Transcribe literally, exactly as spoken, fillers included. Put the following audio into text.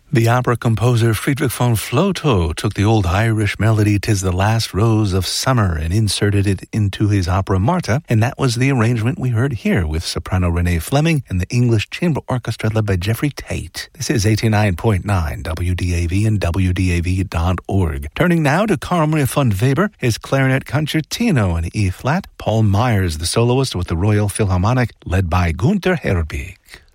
The opera composer Friedrich von Flotow took the old Irish melody "'Tis the Last Rose of Summer" and inserted it into his opera Marta, and that was the arrangement we heard here with soprano Renee Fleming and the English Chamber Orchestra led by Jeffrey Tate. This is eighty-nine point nine W D A V and W D A V dot org. Turning now to Carl Maria von Weber, his clarinet concertino in E-flat, Paul Myers, the soloist with the Royal Philharmonic, led by Gunther Herbig.